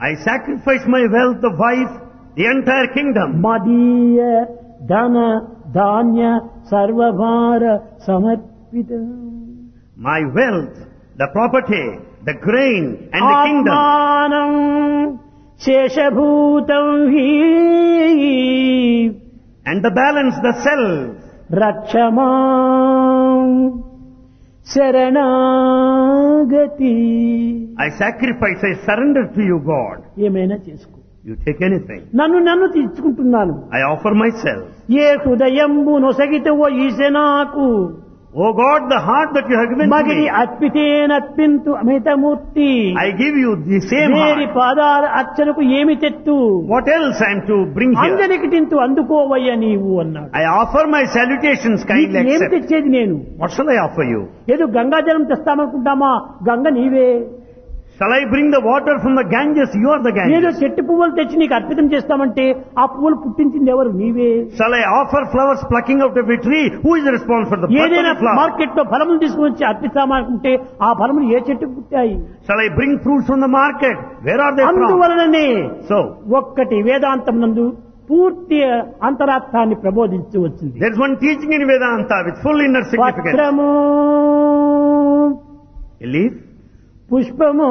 I sacrifice my wealth, the wife, the entire kingdom. మదీయ ధన ధాన్య సర్వభార సమర్పిత. My wealth, the property, the grain and the kingdom. ఆత్మానం శేషభూతం హి And the balance, the self. రక్షమాం శరణాగతి. I sacrifice, I surrender to you, God. ఏమైనా చేసుకో, You take anything. నన్ను తీర్చుకుంటున్నాను. I offer myself. A హృదయంబు నొసగితవో ఈశనాకు Oh God, the heart that you have given to మగిడి me, అర్పితేనర్పింతు అమితమూర్తి. I give you the same వేరి heart. పాదాల అర్చనకు ఏమి తెత్తు, What else I am to bring here? అంజలికిటింతు అందుకోవయ్య నీవు అన్నాడు. I offer my salutations, kindly ఏమి accept. తెచ్చేది నేను? What shall I offer you? ఏదో గంగాజలం తెస్తామనుకుంటామా? గంగ నీవే. Shall I bring the water from the Ganges? You are the ఏదో Ganges. చెట్టు పువ్వులు తెచ్చి నీకు అర్పితం చేస్తామంటే ఆ పువ్వులు పుట్టించింది ఎవరు? నీవే. Shall I offer flowers plucking out of a tree? Who is responsible for the ఏదైనా flower? మార్కెట్ లో ఫలములు తీసుకుని అర్పిస్తామనుకుంటే ఆ ఫలములు ఏ చెట్టుకు పుట్టాయి? Shall I bring fruits from the market? Where are they from? అందువలననే So, ఒక్కటి వేదాంతం నందు పూర్తి అంతరార్థాన్ని ప్రబోధించి వచ్చింది. there is one teaching in Vedanta with full inner significance. పత్రము A leaf, పుష్పము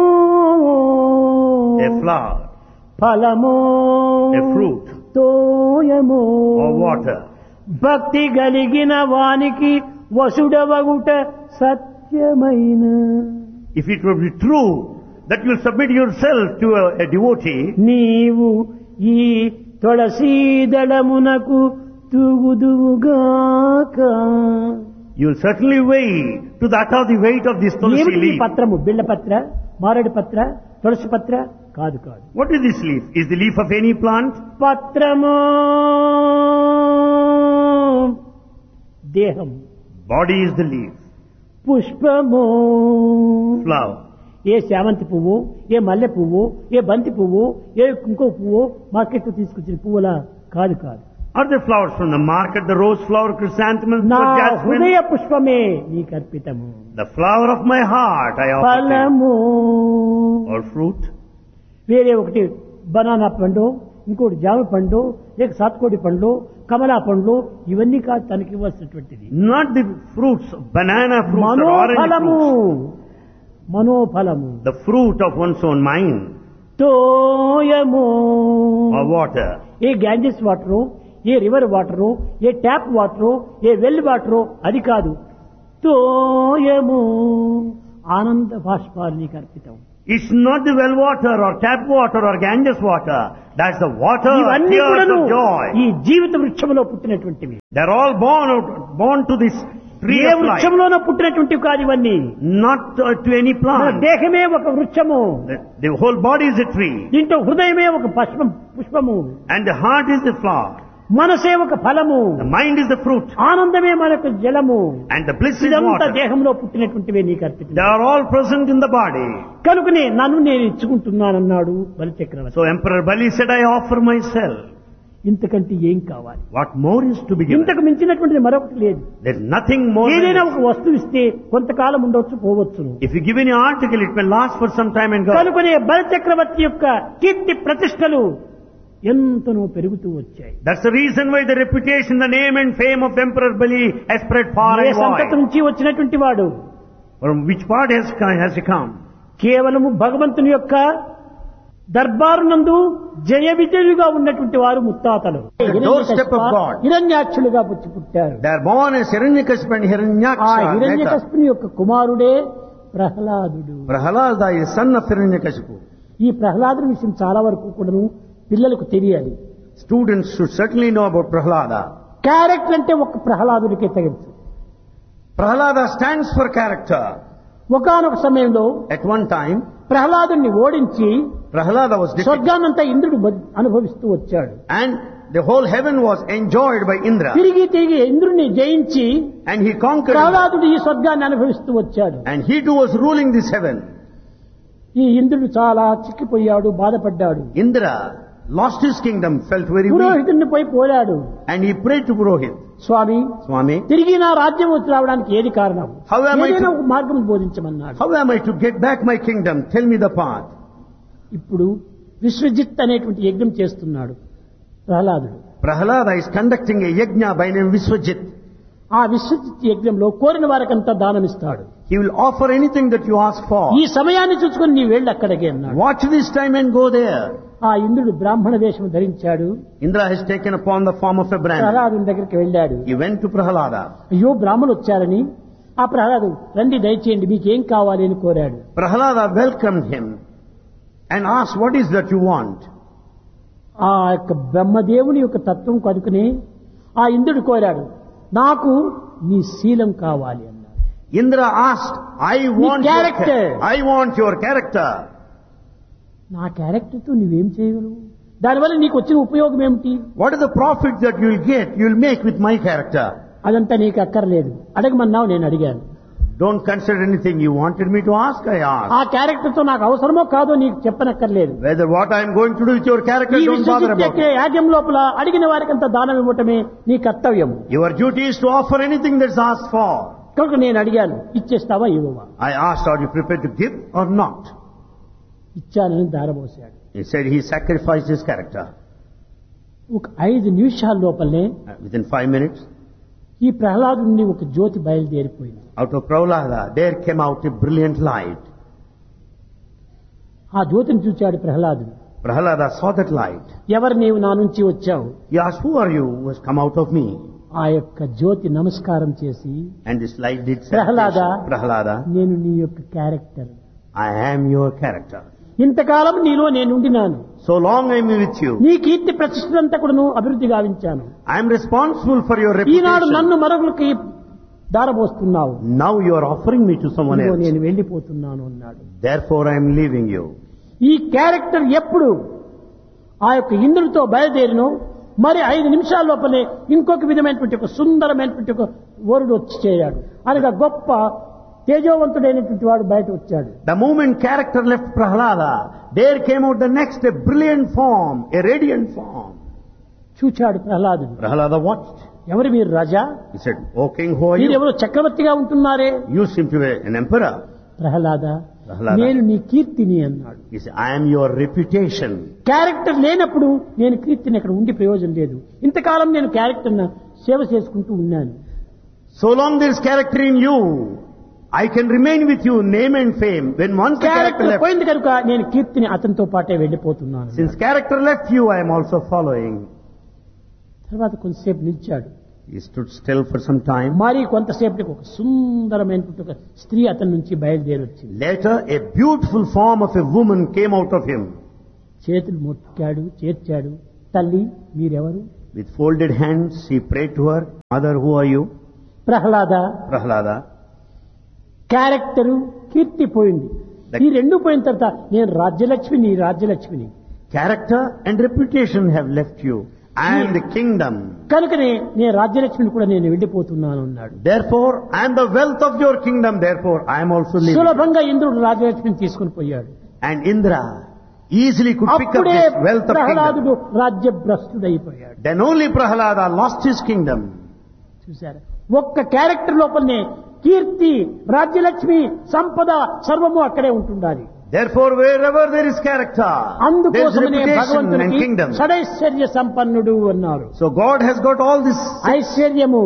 a flower, ఫలము a fruit, తోయము or water. భక్తి కలిగిన వానికి వసుడవగుట సత్యమైన. If it would be true that you will submit yourself to a devotee, నీవు ఈ తులసీదళమునకు తూగుదువుగాక. you will certainly weigh to that of the weight of this tulsi ఏమిటి ఈ leaf. పత్రము? బిళ్ళ పత్ర, మారేడు పత్ర, తులసి పత్ర కాదు. What is this leaf? Is the leaf of any plant? పత్రము దేహం, Body is the leaf. పుష్పము Flower. ఏ శామంతి పువ్వు, ఏ మల్లె పువ్వు, ఏ బంతి పువ్వు, ఏ ఇంకో పువ్వు మార్కెట్ తీసుకొచ్చిన పువ్వులా కాదు. Are the flowers from the market, the rose flower, chrysanthemum, నా or jasmine? హృదయ పుష్పమే నీకు అర్పితము. The flower of my heart I offer to you. ఫలము Or fruit. వేరే ఒకటి బనానా పండు, ఇంకోటి జామ పండు, లేక సాత్కోడి పండ్లు, కమలా పండ్లు, ఇవన్నీ కాదు తనకి ఇవ్వాల్సినటువంటిది. Not the fruits, banana fruits or orange మనోఫలము, fruits. మనోఫలము The fruit of one's own mind. తోయము. Or water. A Ganges water, A river water, A tap water, A well water అది కాదు. తోయము ఆనంద బాష్పాలు నీకు అర్పితం. It's not the well water or tap water or Ganges water. That's the water, ఇవన్నీ tears కూడాను of joy. ఈ జీవిత వృక్షములో పుట్టినటువంటివి. They're all born to this tree A of life. వృక్షంలోనూ పుట్టినటువంటివి కాదు ఇవన్నీ. Not to any మన plant. దేహమే ఒక వృక్షము, The whole body is a tree. దీంట్లో హృదయమే ఒక పుష్పము, And the heart is the flower. మనసే ఒక ఫలము, The mind is the fruit. ఆనందమే మనకు జలము. And the bliss is ఇదంతా water. దేహంలో పుట్టినటువంటివే నీకు అర్పితం. They are all present in the body. కనుకనే నన్ను నేను ఇచ్చుకుంటున్నానన్నాడు బలిచక్రవర్తి. So Emperor Bali said, I offer myself. ఇంతకంటే ఏం కావాలి? What more is to be given? ఇంతకు మించినటువంటిది మరొకటి లేదు. There's nothing more. ఏదైనా Than ఒక వస్తువు ఇస్తే కొంతకాలం ఉండొచ్చు, పోవచ్చును. if you give any article, it may last for some time and go. కనుకనే బలిచక్రవర్తి యొక్క కీర్తి ప్రతిష్టలు ఎంతనో పెరుగుతూ వచ్చాయి. That's the reason why the reputation, the name and fame of Emperor Bali has spread far A and సంతతి wide. నుంచి వచ్చినటువంటి వాడు? From which part has he come? కేవలము భగవంతుని యొక్క దర్బారు నందు జయ విజయులుగా ఉన్నటువంటి వారు ముత్తాతలు. The doorstep of God. హిరణ్యాక్షులుగా పుచ్చి పుట్టారు. They are born as Hiranyakashipu and ఆ Hiranyaksha. హిరణ్యకశిపుని యొక్క కుమారుడే ప్రహ్లాదుడు. Prahalada is son of Hiranyakashipu. ఈ ప్రహ్లాదుని విషయం చాలా వరకు కూడాను పిల్లలకు తెలియాలి. Students should certainly know about Prahalada. Character అంటే ఒక ప్రహ్లాదుడికే తగచ్చు. Prahalada stands for character. ఒకానొక సమయంలో At one time, ప్రహ్లాదుని ఓడించి Prahalada was defeated. స్వర్గాన్నంతా ఇంద్రుడు అనుభవిస్తూ వచ్చాడు. And the whole heaven was enjoyed by Indra. తిరిగి ఇంద్రుడిని జయించి And he conquered. ప్రహ్లాదుడు ఈ స్వర్గాన్ని అనుభవిస్తూ వచ్చాడు. And he too was ruling this heaven. ఈ ఇంద్రుడు చాలా చిక్కిపోయాడు, బాధపడ్డాడు. Indra lost his kingdom, felt very weak. పురోహితుడిని పోయి పోరాడు. And he prayed to Purohit. Swamy, Swami, తిరిగి నా రాజ్యం వచ్చి రావడానికి ఏది కారణం? How am I ఏదైనా to- ఒక మార్గం బోధించమన్నాడు. how am I to get back my kingdom? Tell me the path. ఇప్పుడు విశ్వజిత్ అనేటువంటి యజ్ఞం చేస్తున్నాడు ప్రహ్లాదుడు. Prahlada is conducting a yajna by name Viswajit. ఆ విశ్వజిత్ యజ్ఞంలో కోరిన వారికంతా దానం ఇస్తాడు. He will offer anything that you ask for. ఈ సమయాన్ని చూసుకొని నీ వెళ్ళి అక్కడికి అన్నాడు. Watch this time and go there. ఆ ఇంద్రుడు బ్రాహ్మణ వేషం ధరించాడు. Indra has taken upon the form of a Brahmin. ప్రహ్లాదుని దగ్గరికి వెళ్ళాడు. He went to Prahlada. అయ్యో బ్రాహ్మణులు వచ్చారని ఆ ప్రహ్లాదు రండి దయచేయండి మీకేం కావాలి అని కోరాడు. Prahlada welcomed him and asked, what is that you want? ఆ యొక్క బ్రహ్మదేవుని యొక్క తత్వం కనుకుని ఆ ఇంద్రుడు కోరాడు, నాకు నీ శీలం కావాలి అన్నాడు. Indra asked, I want your character. నా క్యారెక్టర్తో నువ్వేం చేయగలవు? దానివల్ల నీకు వచ్చిన ఉపయోగం ఏమిటి? What is the profit that you will make with my character? అదంతా నీకు అక్కర్లేదు, అడగమన్నావు నేను అడిగాను. Don't consider anything you wanted me to ask, I asked. ఆ క్యారెక్టర్తో నాకు అవసరమో కాదో నీకు చెప్పనక్కర్లేదు. Whether what I am going to do with your character, don't bother about it. యాజ్ఞం లోపల అడిగిన వారికంతా దానం ఇవ్వటమే నీ కర్తవ్యం. Your duty is to offer anything that's asked for. కనుక నేను అడిగాను, ఇచ్చేస్తావా ఇవ్వవా? I asked, are you prepared to give or not? ఇచ్చానని దారబోసాడు. He said he sacrificed his character. ఒక 5 నిమిషాల లోపలనే Within 5 minutes, ఈ ప్రహ్లాదుని ఒక జ్యోతి బయలుదేరిపోయింది. out of Prahlada, there came out a brilliant light. ఆ జ్యోతిని చూచాడు ప్రహ్లాదుడు. Prahlada saw that light. ఎవరు నీవు నా నుంచి వచ్చావు? He asked, who are you who has come out of me? ఆ యొక్క జ్యోతి నమస్కారం చేసి, And this light did say, Prahlada, నేను నీ యొక్క character, I am your character. ఇంతకాలం నీలో నేను ఉండినాను. So long I am with you. నీ కీర్తి ప్రతిష్టంతా కూడా అభివృద్ధి గావించాను. I am responsible for your Eenadu reputation. నన్ను మరొకరికి దారబోస్తున్నావు. Now you are offering me to someone else. నేను వెళ్ళిపోతున్నాను అన్నాడు. Therefore I am leaving you. ఈ క్యారెక్టర్ ఎప్పుడు ఆ యొక్క ఇంద్రుడితో బయలుదేరినో మరి 5 నిమిషాల లోపలే ఇంకొక విధమైనటువంటి ఒక సుందరమైనటువంటి ఒక వరుడు వచ్చి చేరాడు. అనగా గొప్ప తేజోవంతుడైనటువంటి వాడు బయట వచ్చాడు. The moment character left Prahlada, there came out the next a brilliant form, a radiant form. చూచాడు ప్రహ్లాదుడు. Prahlada watched. ఎవరు మీరు రాజా? He said, O king, who are మీరు you? ఎవరు చక్రవర్తిగా ఉంటున్నారే? You seem to be an emperor. Prahlada, Prahlada, నేను నీ కీర్తిని అన్నాడు. He said, I am your reputation. Character లేనప్పుడు నేను కీర్తిని అక్కడ ఉండి ప్రయోజనం లేదు. ఇంతకాలం నేను క్యారెక్టర్ సేవ చేసుకుంటూ ఉన్నాను. So long there is character in you, I can remain with you, name and fame. When once the character left, పోయింది కనుక నేను కీర్తిని అతనితో పాటే వెళ్ళిపోతున్నాను. since character left you, I am also following. తర్వాత కొంతసేపు నిలిచాడు. He stood still for some time. మరి కొంతసేపటికి ఒక సుందరమైనటువంటి ఒక స్త్రీ అతని నుంచి బయలుదేరి వచ్చింది. Later, a beautiful form of a woman came out of him. చేతులు మొక్కాడు, చేర్చాడు. తల్లి మీరెవరు? With folded hands, he prayed to her, Mother, who are you? Prahlada. Character కీర్తి పోయింది. ఈ రెండు పోయిన తర్వాత నేను రాజ్యలక్ష్మిని. Character and reputation have left you. I am the kingdom. కనుకనే నేను రాజ్యలక్ష్మిని కూడా నేను వెళ్ళిపోతున్నాను అన్నాడు. Therefore, I am the wealth of your kingdom. Therefore, I am also leaving. సులభంగా ఇంద్రుడు రాజ్యలక్ష్మిని తీసుకుని పోయాడు. And Indra easily could pick up this wealth of ప్రహ్లాదుడు kingdom. రాజ్యభ్రష్టుడైపోయాడు. Then only Prahlada lost his kingdom. చూసారా, ఒక్క క్యారెక్టర్ లోపలనే కీర్తి, రాజ్యలక్ష్మి, సంపద సర్వము అక్కడే ఉంటుండాలి. Therefore, wherever there is character, there is reputation and kingdom. షడైశ్వర్య సంపన్నుడు అన్నారు. So God has got all this. ఐశ్వర్యము,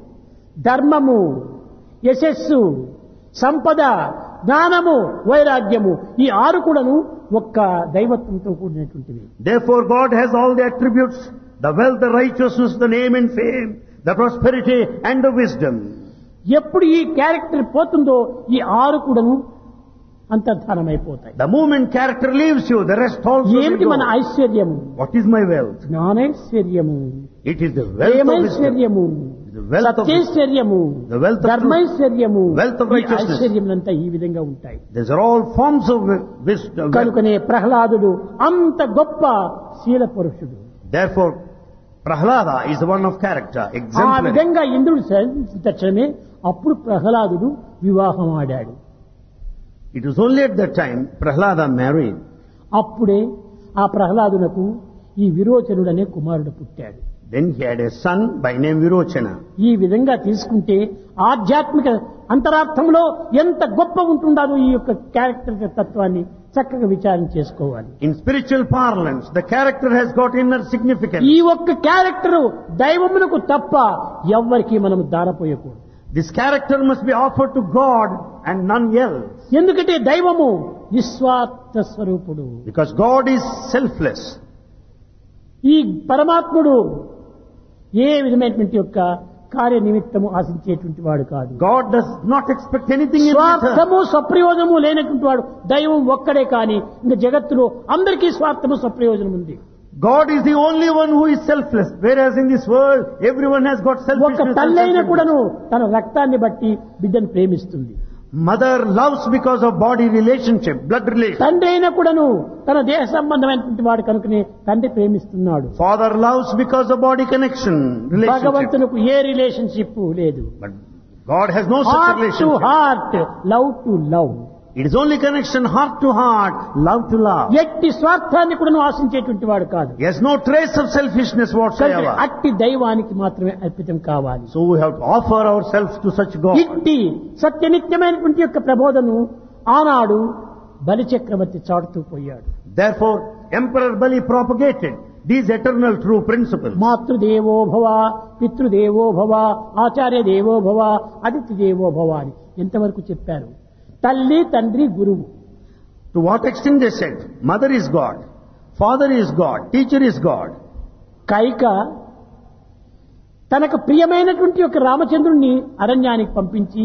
ధర్మము, యశస్సు, సంపద, జ్ఞానము, వైరాగ్యము, ఈ 6 కూడాను ఒక్క దైవత్వంతో కూడినటువంటివి. Therefore, God has all the attributes: the wealth, the righteousness, the name and fame, the prosperity and the wisdom. ఎప్పుడు ఈ క్యారెక్టర్ పోతుందో ఈ 6 కూడాను అంతర్ధానమైపోతాయి. The moment character leaves you, the rest also will ఏమిటి మన go. ఐశ్వర్యము? What is my wealth? జ్ఞానైశ్వర్యము, It is the wealth of wisdom, ప్రేమైశ్వర్యము, the wealth of wisdom, సత్యైశ్వర్యము, the wealth of truth, ధర్మైశ్వర్యము, wealth of ఈ righteousness. ఐశ్వర్యములంతా ఈ విధంగా ఉంటాయి. These are all forms of wisdom. కనుకనే ప్రహ్లాదుడు అంత గొప్ప శీల పురుషుడు. Therefore, Prahlada is the one of character, ఆ exemplary. విధంగా ఇంద్రుడు తక్షణమే అప్పుడు ప్రహ్లాదుడు వివాహం ఆడాడు. It was only at that time Prahlada married. అప్పుడే ఆ ప్రహ్లాదునకు ఈ విరోచనుడనే కుమారుడు పుట్టాడు. Then he had a son by name Virochana. ఈ విధంగా తీసుకుంటే ఆధ్యాత్మిక అంతరార్థంలో ఎంత గొప్ప ఉంటుందో ఈ యొక్క క్యారెక్టర్ తత్వాన్ని చక్కగా విచారణ చేసుకోవాలి. In spiritual parlance, the character has got inner significance. ఈ ఒక్క క్యారెక్టరు దైవమునకు తప్ప ఎవ్వరికి మనం దారపోయకూడదు. This character must be offered to God and none else. ఎందుకంటే దైవము నిస్వార్థ స్వరూపుడు. Because God is selfless. ఈ పరమాత్ముడు ఏ విధమైనటువంటి యొక్క కార్య నిమిత్తము ఆశించేటువంటి వాడు కాదు. God does not expect anything in return. స్వార్థము స్వప్రయోజనము లేనటువంటి వాడు దైవం ఒక్కడే కాని ఇంకా జగత్తులో అందరికీ స్వార్థము స్వప్రయోజనం ఉంది. God is the only one who is selfless, whereas in this world everyone has got ఒక selfishness. తల్లైన కూడాను తన రక్తాన్ని బట్టి బిడ్డను ప్రేమిస్తుంది. Mother loves because of body relationship, blood relation. తండ్రి అయినా కూడాను తన దేహ సంబంధమైనటువంటి వాడు కనుకనే తండ్రి ప్రేమిస్తున్నాడు. Father loves because of body connection, relationship. భగవంతునికి ఏ రిలేషన్షిప్ లేదు. But God has no such heart to relationship. Heart, love to love. It is only connection heart to heart, love to love. ఎట్టి స్వార్థాన్ని కూడా ఆశించేటువంటి వాడు కాదు. He has no trace of selfishness కనుక whatsoever. అట్టి దైవానికి మాత్రమే అర్పితం కావాలి. So we have to offer ourselves to such God. ఇట్టి సత్యనిత్యమైనటువంటి యొక్క ప్రబోధను ఆనాడు బలిచక్రవర్తి చాటుతూ పోయాడు. Therefore, Emperor Bali propagated these eternal true principles. మాతృదేవో భవ, పితృదేవో భవ, ఆచార్య దేవో భవ, అతిథి దేవో భవ అని ఎంతవరకు చెప్పారు. తల్లి, తండ్రి, గురువు. To what extent they said, mother is God, father is God, teacher is God. Kaika తనకు ప్రియమైనటువంటి యొక్క రామచంద్రుణ్ణి అరణ్యానికి పంపించి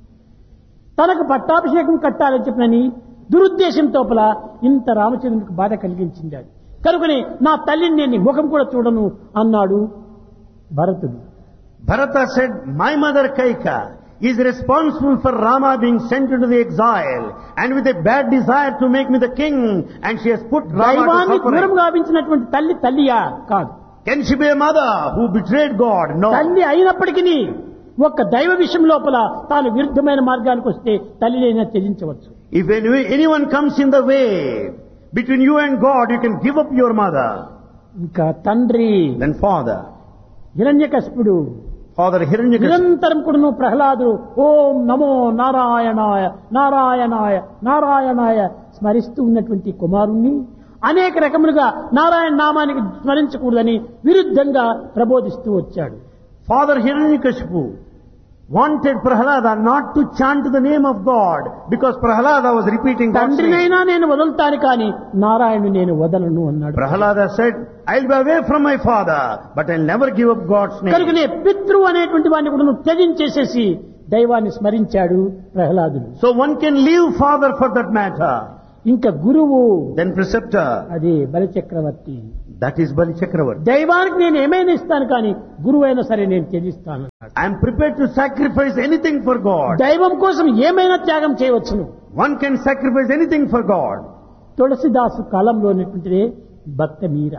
తనకు పట్టాభిషేకం కట్టాలని చెప్పినని దురుద్దేశం తోపల ఇంత రామచంద్రునికి బాధ కలిగించింది. కనుకనే నా తల్లిని నేను ముఖం కూడా చూడను అన్నాడు భరతుడు. Bharata said, my mother Kaika is responsible for Rama being sent into the exile and with a bad desire to make me the king, and she has put Rama to దైవాన్ని దూరం suffering. గావించినటువంటి తల్లి తల్లియా కాదు. Can she be a mother who betrayed God? No. తల్లి అయినప్పటికీ ఒక్క దైవ విషయం లోపల తాను విరుద్ధమైన మార్గానికి వస్తే తల్లినైనా త్యజించవచ్చు. If anyone comes in the way between you and God, you can give up your mother. ఇంకా తండ్రి Then father. హిరణ్యకశిపుడు Father Hiranyakashipu. నిరంతరం కూడా ప్రహ్లాదుడు ఓం నమో నారాయణాయ నారాయణాయ నారాయణాయ స్మరిస్తూ ఉన్నటువంటి కుమారుణ్ణి అనేక రకములుగా నారాయణ నామానికి స్మరించకూడదని విరుద్ధంగా ప్రబోధిస్తూ వచ్చాడు. Father Hiranyakashipu wanted Prahlada not to chant the name of God because Prahlada was repeating God's name. తండ్రినైనా నేను వదులుతాను కానీ నారాయణుని నేను వదలను అన్నాడు. Prahlada said, I'll be away from my father, but I'll never give up God's name. కనుకనే పితృ అనేటువంటి వాడిని కూడా నువ్వు త్యజించేసేసి దైవాన్ని స్మరించాడు ప్రహ్లాదుడు. So one can leave father for that matter. ఇంకా గురువు Then preceptor, అది బలిచక్రవర్తి. that is Bali Chakravarti. దైవానికి నేను ఏమైనా ఇస్తాను కానీ గురువు అయినా సరే నేను త్యజిస్తాను. I am prepared to sacrifice anything for God. దైవం కోసం ఏమైనా త్యాగం చేయవచ్చును. One can sacrifice anything for God. తులసిదాసు కాలంలో ఉన్నటువంటిదే భక్త మీరా.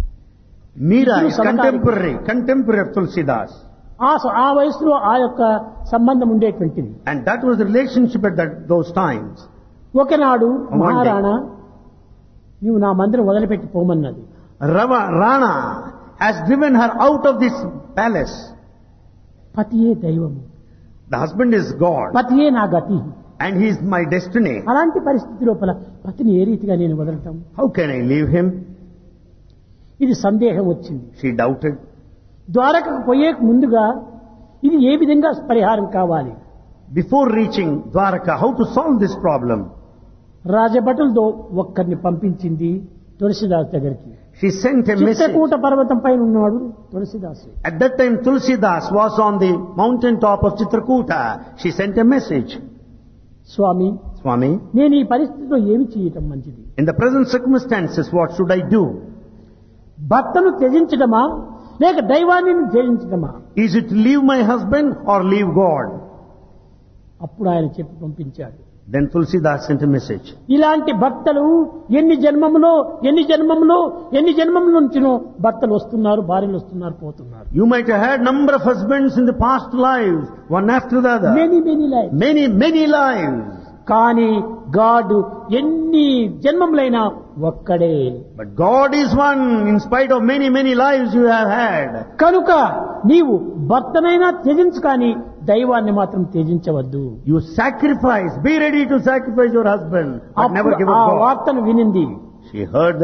Meera is సమకాలిక. contemporary of Tulsidas. ఆ వయసులో ఆ యొక్క సంబంధం ఉండేటువంటిది. And that was the relationship at those times. ఒకనాడు One day. మహారాణా నీవు నా మందిరం వదిలిపెట్టి పోమన్నది. Rana has driven her out of this palace. పతియే దైవము, The husband is God పతియే నా గతి. and he is my destiny. అలాంటి పరిస్థితి లోపల పతిని ఏ రీతిగా నేను వదలటం? How can I leave him? ఇది సందేహం వచ్చింది. She doubted. ద్వారకకు పోయే ముందుగా ఇది ఏ విధంగా పరిహారం కావాలి? Before reaching Dwaraka, how to solve this problem? రాజభటులతో ఒక్కరిని పంపించింది తులసిదాస్ దగ్గరికి. She sent a message. Chitrakoot పర్వతం పైన ఉన్నాడు తులసిదాసు. At that time, Tulsidas was on the mountain top of Chitrakuta. She sent a message. Swamy, Swami, నేను ఈ పరిస్థితిలో ఏమి చేయటం మంచిది? in the present circumstances, what should I do? భర్తను త్యజించడమా లేక దైవాన్ని త్యజించడమా? Is it leave my husband or leave God? అప్పుడు ఆయన చెప్పి పంపించాడు. Then Tulsidas sent a message. ఇలాంటి భర్తలు ఎన్ని జన్మముల నుంచినో భర్తలు వస్తున్నారు, భార్యలు వస్తున్నారు, పోతున్నారు. You might have had number of husbands in the past lives, one after the other. Many life. Many lives. కానీ గాడ్ ఎన్ని జన్మములైనా ఒక్కడే. But God is one in spite of many lives you have had. కనుక నీవు భర్తనైనా త్యజించు కానీ దైవాన్ని మాత్రం త్యజించవద్దు. You sacrifice, be ready to sacrifice your husband, but never అప్పుడు give up ఆ God. వార్తను వినింది. She heard the